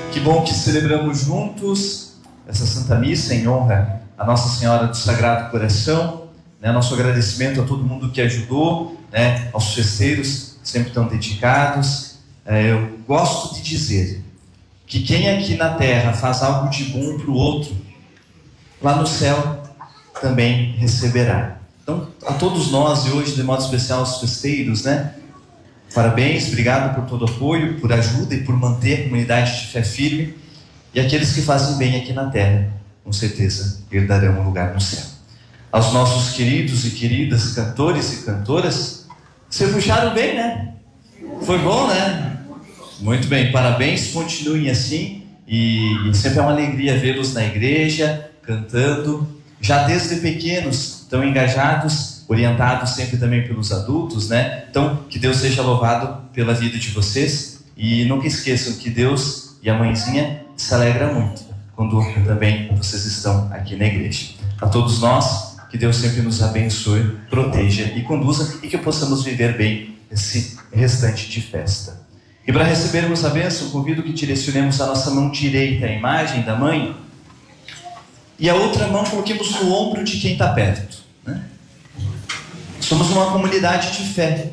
Que bom que celebramos juntos essa Santa Missa em honra a Nossa Senhora do Sagrado Coração, né? Nosso agradecimento a todo mundo que ajudou, né? Aos festeiros, sempre tão dedicados. Eu gosto de dizer que quem aqui na terra faz algo de bom para o outro, lá no céu também receberá. Então, a todos nós, e hoje de modo especial aos festeiros, né? Parabéns, obrigado por todo o apoio, por ajuda e por manter a comunidade de fé firme. E aqueles que fazem bem aqui na terra, com certeza herdarão um lugar no céu. Aos nossos queridos e queridas cantores e cantoras, vocês puxaram bem, né? Foi bom, né? Muito bem, parabéns, continuem assim. E sempre é uma alegria vê-los na igreja, cantando. Já desde pequenos, tão engajados, orientados sempre também pelos adultos, né? Então, que Deus seja louvado pela vida de vocês. E nunca esqueçam que Deus e a mãezinha se alegram muito quando também vocês estão aqui na igreja. A todos nós, que Deus sempre nos abençoe, proteja e conduza, e que possamos viver bem esse restante de festa. E para recebermos a bênção, convido que direcionemos a nossa mão direita, a imagem da mãe, e a outra mão coloquemos no ombro de quem está perto, né? Somos uma comunidade de fé.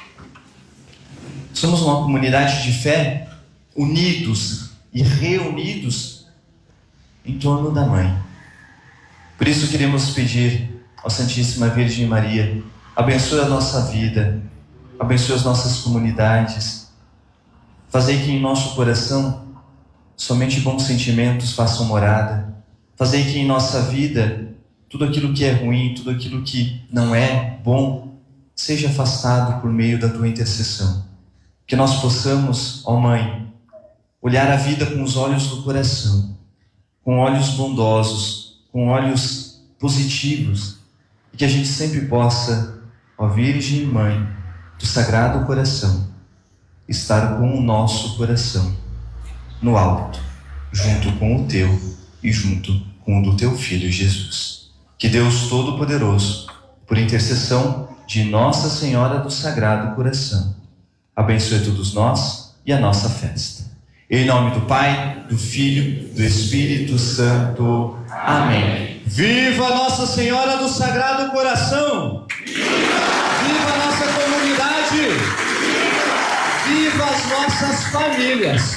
Somos uma comunidade de fé unidos e reunidos em torno da Mãe. Por isso queremos pedir à Santíssima Virgem Maria, abençoe a nossa vida, abençoe as nossas comunidades, fazei que em nosso coração somente bons sentimentos façam morada, fazei que em nossa vida tudo aquilo que é ruim, tudo aquilo que não é bom, seja afastado por meio da tua intercessão. Que nós possamos, ó Mãe, olhar a vida com os olhos do coração, com olhos bondosos, com olhos positivos, e que a gente sempre possa, ó Virgem Mãe do Sagrado Coração, estar com o nosso coração no alto, junto com o teu e junto com o do teu Filho Jesus. Que Deus Todo-Poderoso, por intercessão de Nossa Senhora do Sagrado Coração, abençoe todos nós e a nossa festa. Em nome do Pai, do Filho, do Espírito Santo. Amém. Viva Nossa Senhora do Sagrado Coração! Viva a nossa comunidade! Viva as nossas famílias!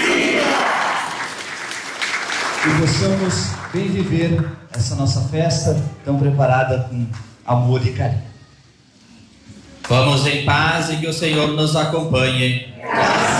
Que possamos bem viver essa nossa festa tão preparada com amor e carinho. Vamos em paz e que o Senhor nos acompanhe.